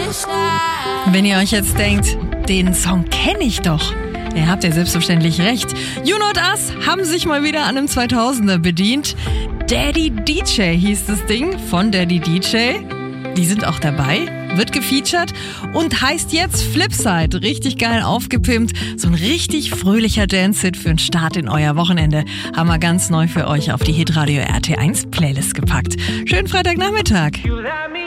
Wenn ihr euch jetzt denkt, den Song kenne ich doch, ihr habt ja selbstverständlich recht. You Not Us haben sich mal wieder an einem 2000er bedient. Daddy DJ hieß das Ding von Daddy DJ. Die sind auch dabei, wird gefeatured und heißt jetzt Flipside. Richtig geil aufgepimpt. So ein richtig fröhlicher Dance-Hit für einen Start in euer Wochenende. Haben wir ganz neu für euch auf die Hitradio RT1 Playlist gepackt. Schönen Freitagnachmittag.